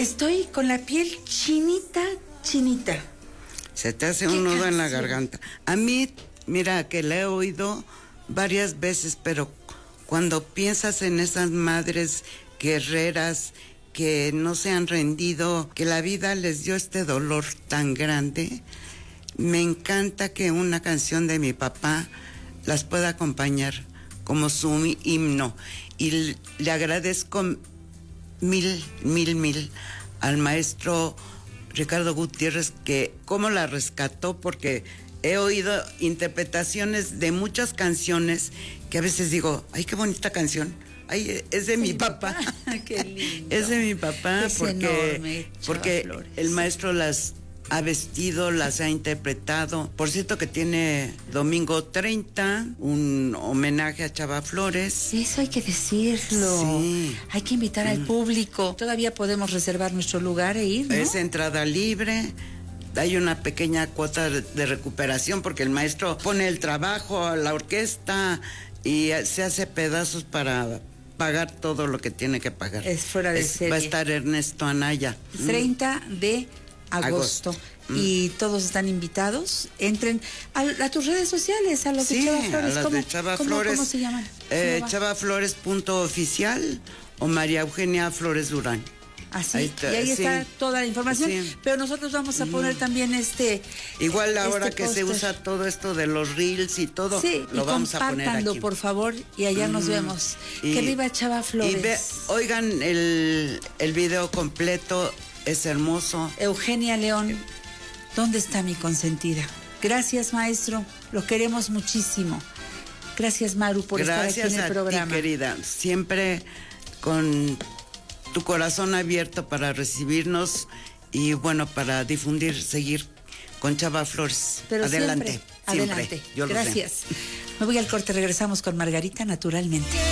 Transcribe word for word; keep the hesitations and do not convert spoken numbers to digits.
Estoy con la piel chinita, chinita. Se te hace un nudo en la garganta. A mí, mira, que la he oído varias veces, pero cuando piensas en esas madres guerreras que no se han rendido, que la vida les dio este dolor tan grande, me encanta que una canción de mi papá las pueda acompañar como su himno. Y le agradezco mil, mil, mil al maestro Ricardo Gutiérrez, que cómo la rescató, porque he oído interpretaciones de muchas canciones que a veces digo, ay, qué bonita canción. Ay, es de mi papá. Qué lindo. Es de mi papá, es porque, enorme, porque Flores. El maestro las ha vestido, las ha interpretado. Por cierto que tiene domingo treinta, un homenaje a Chava Flores. Eso hay que decirlo. Sí. Hay que invitar mm. al público. Todavía podemos reservar nuestro lugar e ir, ¿no? Es entrada libre. Hay una pequeña cuota de recuperación porque el maestro pone el trabajo a la orquesta y se hace pedazos para pagar todo lo que tiene que pagar. Es fuera de es, serie. Va a estar Ernesto Anaya. treinta de agosto. Mm. Y todos están invitados. Entren a, a tus redes sociales, a los sí, de Chava Flores. A las ¿Cómo, de Chava ¿cómo, Flores. ¿Cómo se llaman? Eh, Chava Flores punto oficial o María Eugenia Flores Durán. Así, ahí está, y ahí sí. está toda la información, sí. Pero nosotros vamos a poner mm. también este... Igual ahora este que poster. Se usa todo esto de los reels y todo, sí, lo y vamos a poner aquí. por favor, y allá mm. nos vemos. Y, que viva Chava Flores. Y ve, oigan, el, el video completo es hermoso. Eugenia León, ¿dónde está mi consentida? Gracias, maestro, lo queremos muchísimo. Gracias, Maru, por Gracias estar aquí en el programa. Gracias a ti, querida. Siempre con tu corazón abierto para recibirnos y bueno, para difundir, seguir con Chava Flores. Pero adelante, siempre, siempre. adelante. Yo Gracias. Me voy al corte, regresamos con Margarita, naturalmente.